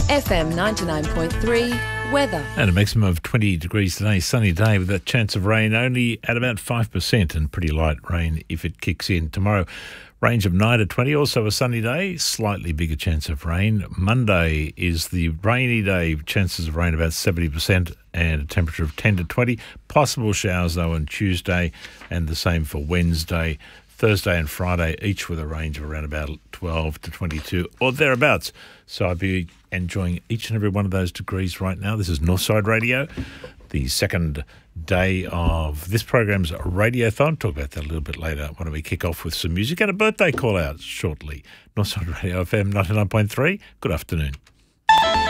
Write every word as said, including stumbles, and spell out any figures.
F M ninety-nine point three weather. And a maximum of twenty degrees today, sunny day with a chance of rain only at about five percent and pretty light rain if it kicks in. Tomorrow, range of nine to twenty, also a sunny day, slightly bigger chance of rain. Monday is the rainy day, chances of rain about seventy percent and a temperature of ten to twenty. Possible showers though on Tuesday and the same for Wednesday. Thursday and Friday, each with a range of around about twelve to twenty-two or thereabouts. So I'd be enjoying each and every one of those degrees right now. This is Northside Radio, the second day of this program's Radiothon. Talk about that a little bit later. Why don't we kick off with some music and a birthday call out shortly. Northside Radio F M ninety-nine point three. Good afternoon.